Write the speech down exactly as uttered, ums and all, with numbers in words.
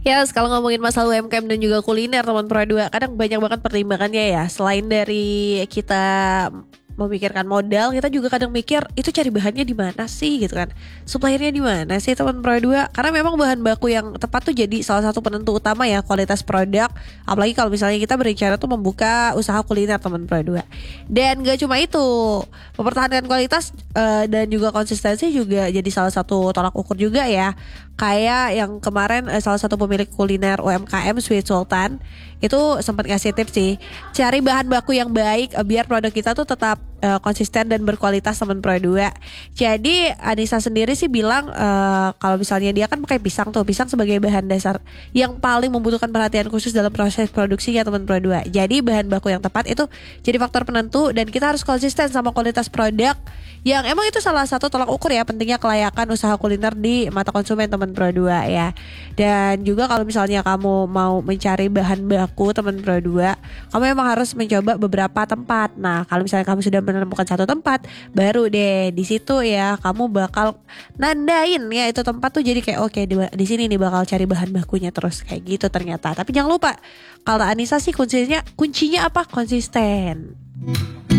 Ya, kalau ngomongin masalah U M K M dan juga kuliner teman Pro dua, kadang banyak banget pertimbangannya ya. Selain dari kita memikirkan modal, kita juga kadang mikir itu cari bahannya di mana sih gitu kan. Suppliernya di mana sih teman Pro dua? Karena memang bahan baku yang tepat tuh jadi salah satu penentu utama ya kualitas produk. Apalagi kalau misalnya kita berencana tuh membuka usaha kuliner teman Pro dua. Dan gak cuma itu, mempertahankan kualitas uh, dan juga konsistensi juga jadi salah satu tolak ukur juga ya. Kayak yang kemarin eh, salah satu pemilik kuliner U M K M Sweet Sultan itu sempat ngasih tips sih, cari bahan baku yang baik eh, biar produk kita tuh tetap eh, konsisten dan berkualitas teman Pro dua. Jadi Anissa sendiri sih bilang eh, kalau misalnya dia kan pakai pisang tuh, pisang sebagai bahan dasar yang paling membutuhkan perhatian khusus dalam proses produksinya teman Pro dua. Jadi bahan baku yang tepat itu jadi faktor penentu dan kita harus konsisten sama kualitas produk yang emang itu salah satu tolak ukur ya pentingnya kelayakan usaha kuliner di mata konsumen teman Pro dua ya. Dan juga kalau misalnya kamu mau mencari bahan baku teman Pro dua, kamu emang harus mencoba beberapa tempat. Nah, kalau misalnya kamu sudah menemukan satu tempat, baru deh di situ ya kamu bakal nandain ya itu tempat tuh jadi kayak oke okay, di, di sini nih bakal cari bahan bakunya terus kayak gitu ternyata. Tapi jangan lupa kalau Anissa sih kuncinya kuncinya apa? Konsisten.